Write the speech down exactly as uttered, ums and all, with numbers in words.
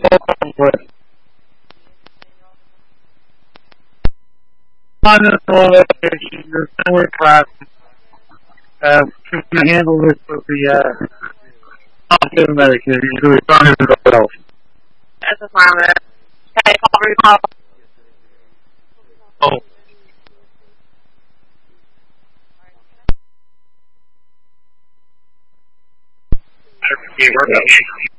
but on this one location, there's nowhere class. Uh, just to handle this with the, uh, hospital Medicare, usually it's on everybody else. That's a farmer. Can I call recall? Oh. Yeah, we're